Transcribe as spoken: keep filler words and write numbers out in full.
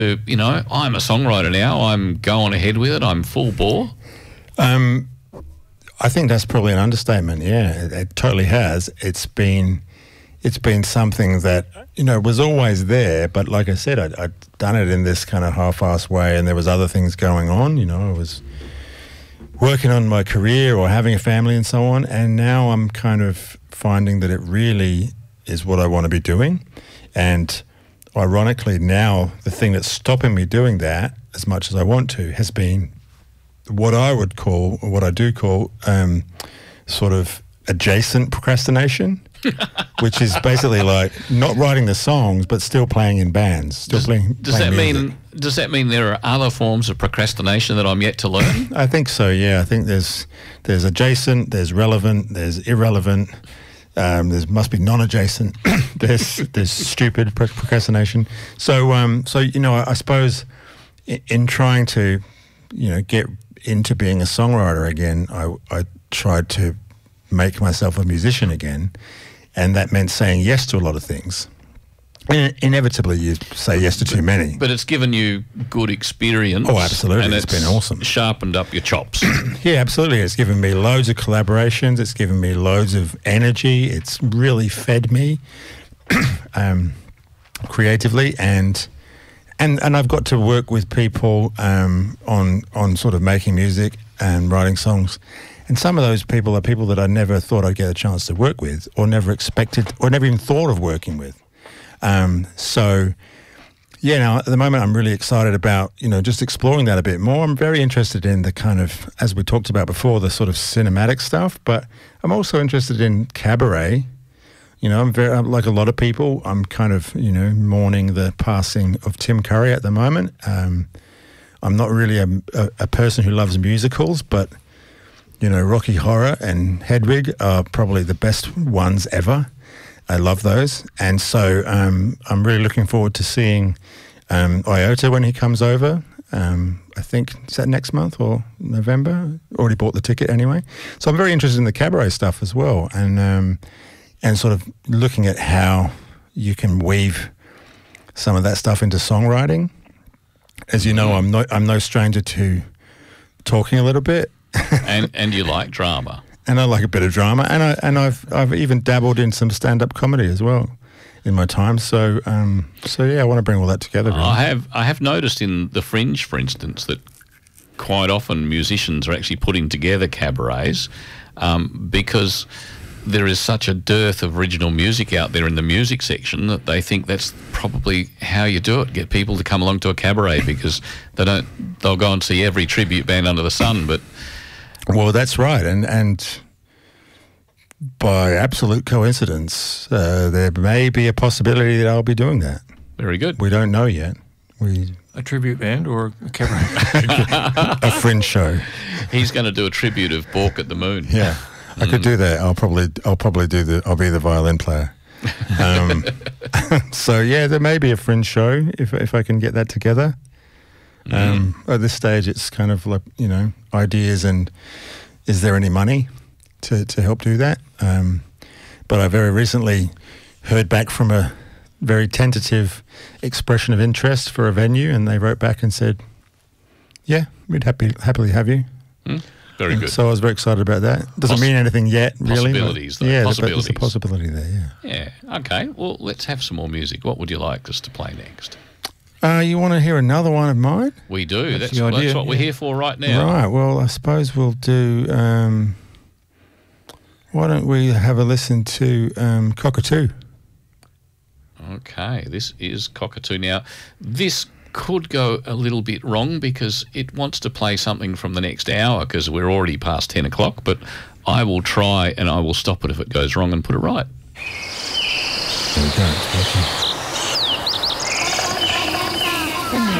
Uh, you know, I'm a songwriter now. I'm going ahead with it. I'm full bore. Um, I think that's probably an understatement. Yeah, it, it totally has. It's been, it's been something that, you know, was always there. But like I said, I'd, I'd done it in this kind of half-assed way, and there was other things going on. You know, I was working on my career or having a family and so on. And now I'm kind of finding that it really is what I want to be doing. And ironically, now the thing that's stopping me doing that as much as I want to has been what I would call, or what I do call, um, sort of adjacent procrastination, which is basically like not writing the songs but still playing in bands. Still does, playing. Does playing that music. mean? Does that mean there are other forms of procrastination that I'm yet to learn? I think so. Yeah, I think there's there's adjacent, there's relevant, there's irrelevant. Um, there must be non-adjacent. there's there's stupid pro- procrastination. So um, so you know, I, I suppose in, in trying to, you know, get into being a songwriter again, I I tried to make myself a musician again, and that meant saying yes to a lot of things. And inevitably, you say yes to too many. But it's given you good experience. Oh, absolutely. And It's been awesome. Sharpened up your chops. Yeah, absolutely. It's given me loads of collaborations. It's given me loads of energy. It's really fed me um, creatively, and and and I've got to work with people um, on on sort of making music and writing songs. And some of those people are people that I never thought I'd get a chance to work with, or never expected, or never even thought of working with. Um, so, yeah, now at the moment I'm really excited about, you know, just exploring that a bit more. I'm very interested in the kind of, as we talked about before, the sort of cinematic stuff, but I'm also interested in cabaret. You know, I'm very, like a lot of people, I'm kind of, you know, mourning the passing of Tim Curry at the moment. Um, I'm not really a, a, a person who loves musicals, but, you know, Rocky Horror and Hedwig are probably the best ones ever. I love those. And so um, I'm really looking forward to seeing um, Iota when he comes over. Um, I think, is that next month or November? Already bought the ticket anyway. So I'm very interested in the cabaret stuff as well, and um, and sort of looking at how you can weave some of that stuff into songwriting. As you know, I'm no, I'm no stranger to talking a little bit. and and you like drama. And I like a bit of drama, and I and I've I've even dabbled in some stand-up comedy as well in my time. So um, so yeah, I want to bring all that together. Really. I have I have noticed in the Fringe, for instance, that quite often musicians are actually putting together cabarets um, because there is such a dearth of original music out there in the music section that they think that's probably how you do it. Get people to come along to a cabaret because they don't. They'll go and see every tribute band under the sun, but. Well, that's right, and and by absolute coincidence, uh, there may be a possibility that I'll be doing that. Very good. We don't know yet. We a tribute band or a cabaret? A Fringe show. He's going to do a tribute of Bork at the Moon. Yeah, I could do that. I'll probably I'll probably do the. I'll be the violin player. Um, so yeah, there may be a Fringe show if if I can get that together. Um, mm. At this stage, it's kind of like, you know, ideas and is there any money to, to help do that? Um, but I very recently heard back from a very tentative expression of interest for a venue, and they wrote back and said, yeah, we'd happy, happily have you. Mm. Very and good. So I was very excited about that. Doesn't Poss- mean anything yet, really. Possibilities, though. Yeah, Possibilities. there's a possibility there, yeah. Yeah, okay. Well, let's have some more music. What would you like us to play next? Uh, you want to hear another one of mine? We do. That's, That's the idea, that's what yeah. we're here for right now. Right, well, I suppose we'll do... Um, why don't we have a listen to um, Cockatoo? Okay, this is Cockatoo. Now, this could go a little bit wrong because it wants to play something from the next hour because we're already past ten o'clock, but I will try and I will stop it if it goes wrong and put it right. There we go. It's working.